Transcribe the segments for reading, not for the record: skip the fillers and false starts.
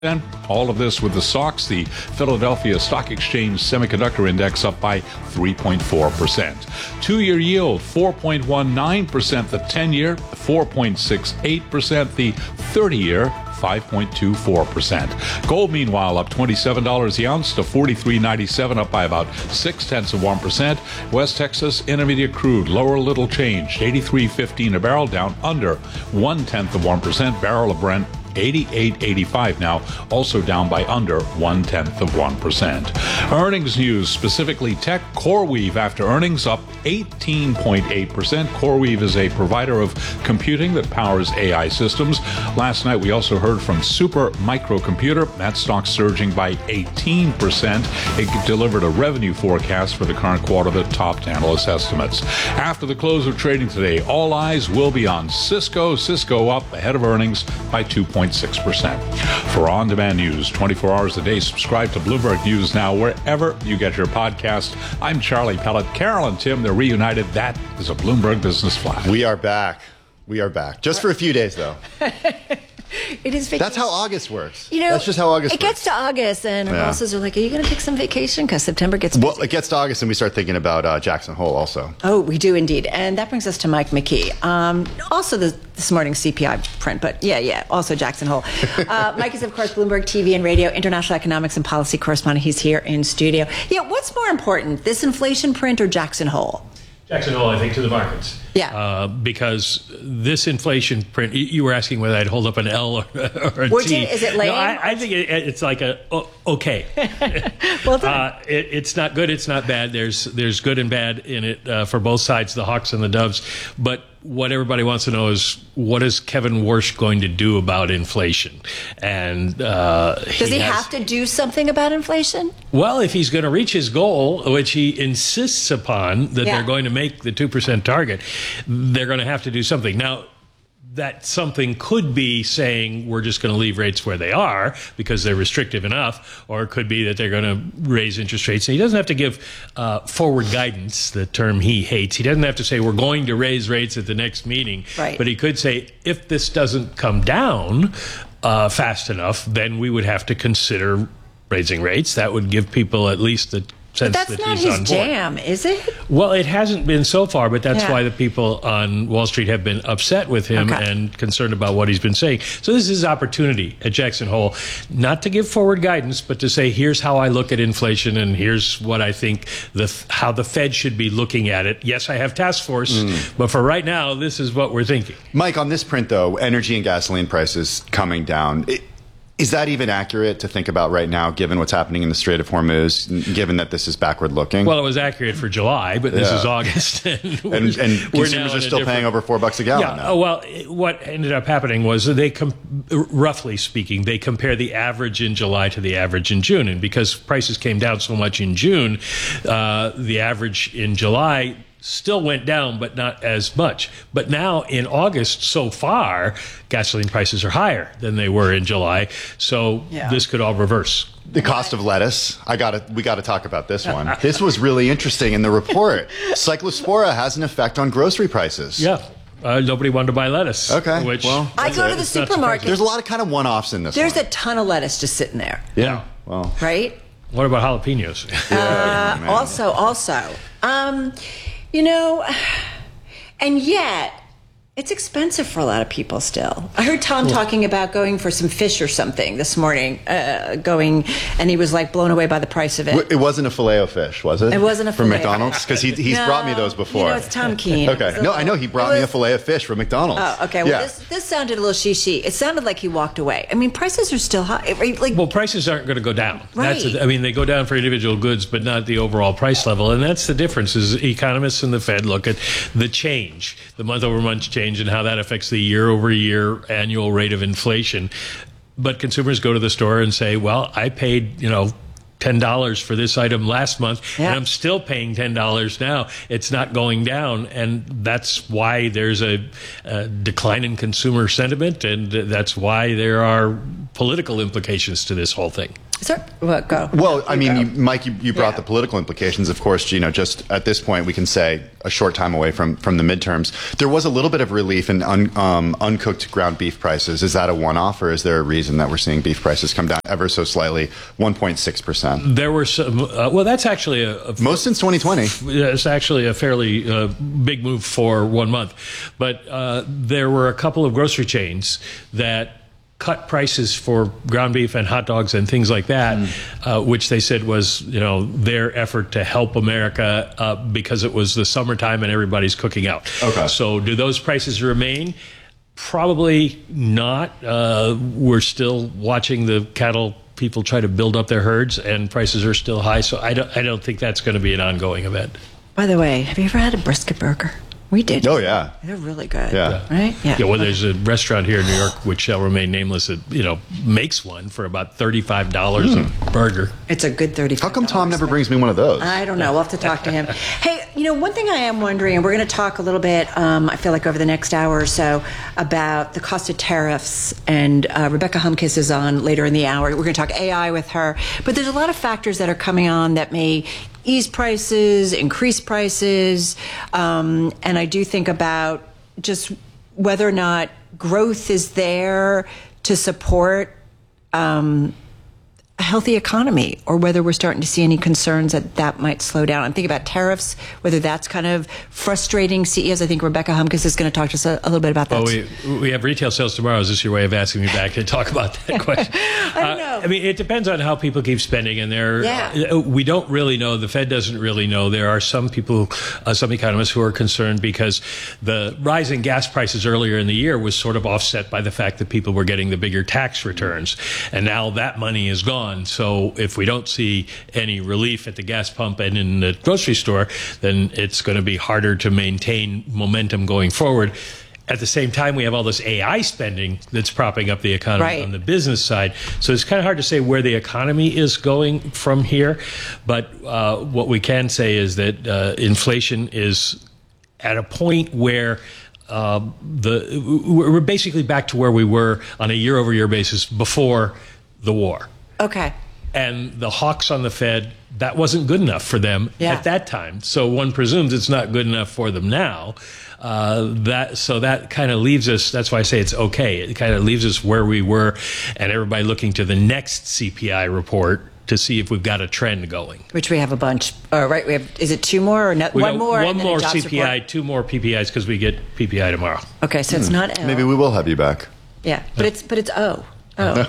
And all of this with the SOX, the Philadelphia Stock Exchange Semiconductor Index, up by 3.4%. Two-year yield, 4.19%. The 10-year, 4.68%. The 30-year, 5.24%. Gold, meanwhile, up $27 the ounce to $43.97, up by about 0.6%. West Texas Intermediate crude, lower little change, $83.15 a barrel, down under 0.1%. Barrel of Brent, 88.85 now, also down by under 0.1%. Earnings news, specifically tech. CoreWeave after earnings up 18.8%. CoreWeave is a provider of computing that powers AI systems. Last night we also heard from Super Microcomputer. That stock surging by 18%. It delivered a revenue forecast for the current quarter that topped analyst estimates. After the close of trading today, all eyes will be on Cisco. Cisco up ahead of earnings by 2.6%. For on-demand news 24 hours a day, subscribe to Bloomberg News Now wherever you get your podcast. I'm Charlie Pellet. Carol and Tim, they're reunited. That is a Bloomberg Business Flash. We are back. We are back. Just for a few days, though. It is vacation. That's how August works. You know, that's just how August works. It works. gets to August, and our bosses are like, are you going to take some vacation? Because September gets busy. Well, it gets to August, and we start thinking about Jackson Hole also. Oh, we do indeed. And that brings us to Mike McKee. Also this morning's CPI print, but also Jackson Hole. Mike is, of course, Bloomberg TV and radio, international economics and policy correspondent. He's here in studio. Yeah, what's more important, this inflation print or Jackson Hole? Jackson Hole, I think, to the markets. Yeah. Because this inflation print, you were asking whether I'd hold up an L or a T. Is it lame? No, I think it's like okay. Well done. It's not good, it's not bad. There's good and bad in it for both sides, the Hawks and the Doves. But what everybody wants to know is, what is Kevin Warsh going to do about inflation? And does he have to do something about inflation? Well, if he's going to reach his goal, which he insists upon, that they're going to make the 2% target, they're going to have to do something. Now, that something could be saying we're just going to leave rates where they are because they're restrictive enough, or it could be that they're going to raise interest rates. And he doesn't have to give forward guidance, the term he hates. He doesn't have to say we're going to raise rates at the next meeting. Right. But he could say, if this doesn't come down fast enough, then we would have to consider raising rates. That would give people at least the sense but that that's not he's on his board. jam, is it? Well, it hasn't been so far, but that's why the people on Wall Street have been upset with him and concerned about what he's been saying. So this is his opportunity at Jackson Hole, not to give forward guidance, but to say, here's how I look at inflation, and here's what I think how the Fed should be looking at it. Yes, I have task force, but for right now, this is what we're thinking. Mike, on this print, though, energy and gasoline prices coming down. Is that even accurate to think about right now, given what's happening in the Strait of Hormuz, given that this is backward looking? Well, it was accurate for July, but this is August. and consumers are still paying over $4 a gallon now. Well, what ended up happening was roughly speaking, they compare the average in July to the average in June. And because prices came down so much in June, the average in July still went down, but not as much. But now in August, so far, gasoline prices are higher than they were in July. So this could all reverse. The cost of lettuce. We got to talk about this one. This was really interesting in the report. Cyclospora has an effect on grocery prices. Yeah. Nobody wanted to buy lettuce. Okay. I go to the supermarket. There's a lot of kind of one-offs in this. There's a ton of lettuce just sitting there. Yeah. Well. Right? What about jalapenos? Also. You know, and yet it's expensive for a lot of people still. I heard Tom talking about going for some fish or something this morning, and he was like blown away by the price of it. It wasn't a Filet-O-Fish, was it? It wasn't a from Filet-O. McDonald's? Because he's brought me those before. You know, it's Tom Keene. Okay. No, I know he brought me a Filet-O-Fish from McDonald's. Oh, okay. Well, this sounded a little she. It sounded like he walked away. I mean, prices are still high. Well, prices aren't going to go down. Right. They go down for individual goods, but not the overall price level. And that's the difference, is economists and the Fed look at the change, the month-over-month change, and how that affects the year-over-year annual rate of inflation. But consumers go to the store and say, well, I paid, $10 for this item last month, and I'm still paying $10 now. It's not going down, and that's why there's a decline in consumer sentiment, and that's why there are political implications to this whole thing. What, go. Well, I mean, go. Mike, you brought the political implications. Of course, just at this point, we can say a short time away from the midterms. There was a little bit of relief in uncooked ground beef prices. Is that a one-off, or is there a reason that we're seeing beef prices come down ever so slightly, 1.6%? There were some. Well, that's actually most since 2020. It's actually a fairly big move for 1 month, but there were a couple of grocery chains that cut prices for ground beef and hot dogs and things like that, which they said was, their effort to help America because it was the summertime and everybody's cooking out. Okay. So do those prices remain? Probably not. We're still watching the cattle people try to build up their herds, and prices are still high. So I don't think that's going to be an ongoing event. By the way, have you ever had a brisket burger? We did. Oh, yeah. They're really good. Yeah. Right? Yeah, well, there's a restaurant here in New York, which shall remain nameless, that, makes one for about $35 a burger. It's a good $35. How come Tom never brings me one of those? I don't know. We'll have to talk to him. Hey, one thing I am wondering, and we're going to talk a little bit, I feel like over the next hour or so, about the cost of tariffs. And Rebecca Humkes is on later in the hour. We're going to talk AI with her. But there's a lot of factors that are coming on that may ease prices, increase prices, and I do think about just whether or not growth is there to support a healthy economy, or whether we're starting to see any concerns that might slow down. I'm thinking about tariffs, whether that's kind of frustrating CEOs. I think Rebecca Humkes is going to talk to us a little bit about that. Well, we have retail sales tomorrow. Is this your way of asking me back to talk about that question? I don't know. I mean, it depends on how people keep spending, and we don't really know. The Fed doesn't really know. There are some people, some economists who are concerned because the rise in gas prices earlier in the year was sort of offset by the fact that people were getting the bigger tax returns, and now that money is gone. So if we don't see any relief at the gas pump and in the grocery store, then it's going to be harder to maintain momentum going forward. At the same time, we have all this AI spending that's propping up the economy on the business side. So it's kind of hard to say where the economy is going from here. But what we can say is that inflation is at a point where we're basically back to where we were on a year-over-year basis before the war. Okay. And the hawks on the Fed, that wasn't good enough for them at that time. So one presumes it's not good enough for them now. That kind of leaves us, that's why I say it's okay. It kind of leaves us where we were, and everybody looking to the next CPI report to see if we've got a trend going. Which we have a bunch. Right, we have, is it two more or one more? One more CPI, report? Two more PPIs, because we get PPI tomorrow. Okay, so it's not L. Maybe we will have you back. Yeah, but it's O. Oh,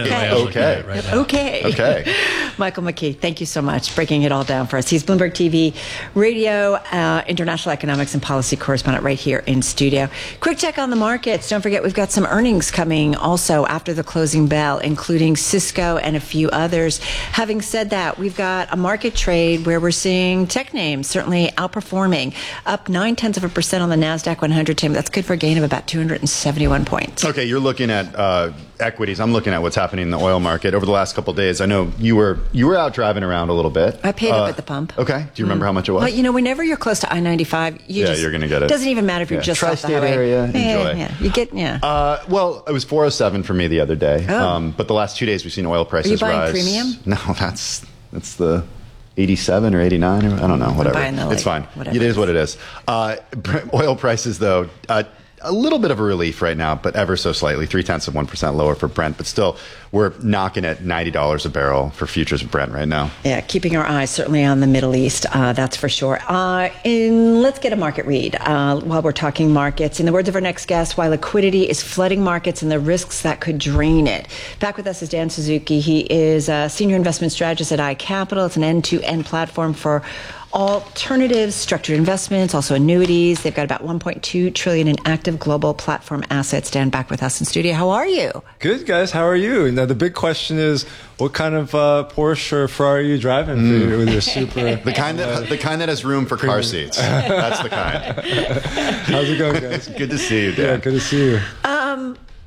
okay. Michael McKee, thank you so much for breaking it all down for us. He's Bloomberg TV Radio, international economics and policy correspondent right here in studio. Quick check on the markets. Don't forget, we've got some earnings coming also after the closing bell, including Cisco and a few others. Having said that, we've got a market trade where we're seeing tech names certainly outperforming, up 0.9% on the NASDAQ 100, Tim. That's good for a gain of about 271 points. Okay, you're looking at equities. I'm looking at what's happening in the oil market over the last couple of days. I know you were out driving around a little bit. I paid up at the pump. Okay. Do you remember how much it was? Well, whenever you're close to I-95, you're going to get it. It doesn't even matter if you're just off the highway. Tri-state area. Enjoy. Yeah. You get, well, it was 407 for me the other day. But the last 2 days we've seen oil prices rise. Are you buying premium? No, that's the 87 or 89 or I don't know, whatever. It's fine. Whatever. It is what it is. Oil prices, though, a little bit of a relief right now, but ever so slightly, 0.3% lower for Brent. But still, we're knocking at $90 a barrel for futures of Brent right now. Yeah, keeping our eyes certainly on the Middle East, that's for sure. Let's get a market read while we're talking markets. In the words of our next guest, why liquidity is flooding markets and the risks that could drain it. Back with us is Dan Suzuki. He is a senior investment strategist at iCapital. It's an end-to-end platform for alternatives, structured investments, also annuities. They've got about $1.2 trillion in active global platform assets. Dan, back with us in studio. How are you? Good, guys. How are you? Now, the big question is, what kind of Porsche or Ferrari are you driving with your super? The kind that has room for car seats. That's the kind. How's it going, guys? Good to see you, Dan. Yeah, good to see you.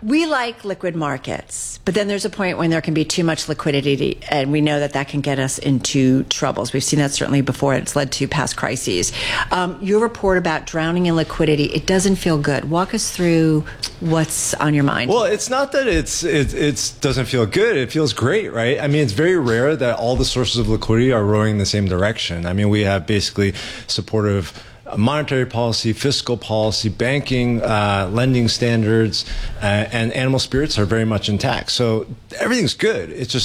we like liquid markets, but then there's a point when there can be too much liquidity, and we know that that can get us into troubles. We've seen that certainly before. It's led to past crises. Your report about drowning in liquidity, it doesn't feel good. Walk us through what's on your mind. Well, it's not that it doesn't feel good. It feels great, right? I mean, it's very rare that all the sources of liquidity are rowing in the same direction. I mean, we have basically supportive monetary policy, fiscal policy, banking, lending standards, and animal spirits are very much intact. So everything's good. It's just